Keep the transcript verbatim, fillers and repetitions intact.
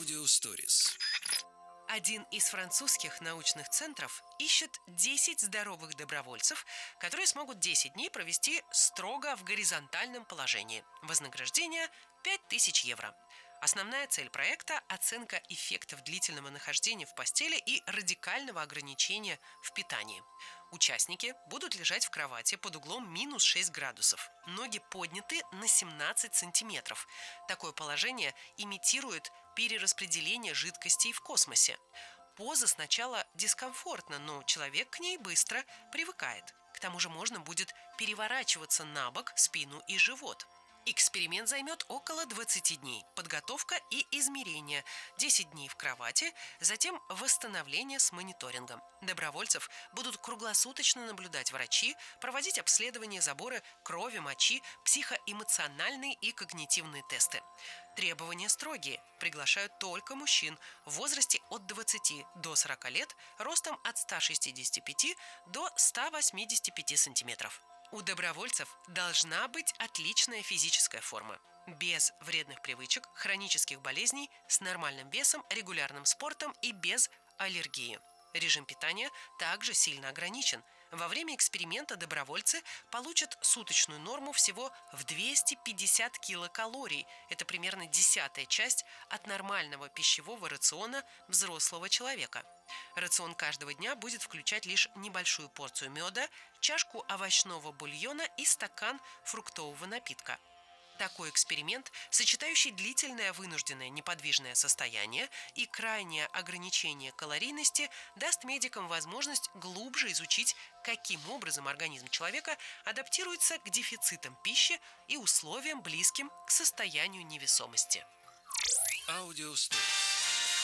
Аудиосторис. Один из французских научных центров ищет десять здоровых добровольцев, которые смогут десять дней провести строго в горизонтальном положении. Вознаграждение пять тысяч евро. Основная цель проекта – оценка эффектов длительного нахождения в постели и радикального ограничения в питании. Участники будут лежать в кровати под углом минус шесть градусов. Ноги подняты на семнадцать сантиметров. Такое положение имитирует перераспределение жидкостей в космосе. Поза сначала дискомфортна, но человек к ней быстро привыкает. К тому же можно будет переворачиваться на бок, спину и живот. Эксперимент займет около двадцати дней. Подготовка и измерение. десять дней в кровати, затем восстановление с мониторингом. Добровольцев будут круглосуточно наблюдать врачи, проводить обследования, заборы крови, мочи, психоэмоциональные и когнитивные тесты. Требования строгие. Приглашают только мужчин в возрасте от двадцати до сорока лет, ростом от ста шестидесяти пяти до ста восьмидесяти пяти сантиметров. У добровольцев должна быть отличная физическая форма, без вредных привычек, хронических болезней, с нормальным весом, регулярным спортом и без аллергии. Режим питания также сильно ограничен. Во время эксперимента добровольцы получат суточную норму всего в двести пятьдесят килокалорий. Это примерно десятая часть от нормального пищевого рациона взрослого человека. Рацион каждого дня будет включать лишь небольшую порцию меда, чашку овощного бульона и стакан фруктового напитка. Такой эксперимент, сочетающий длительное вынужденное неподвижное состояние и крайнее ограничение калорийности, даст медикам возможность глубже изучить, каким образом организм человека адаптируется к дефицитам пищи и условиям, близким к состоянию невесомости. Аудиосторис.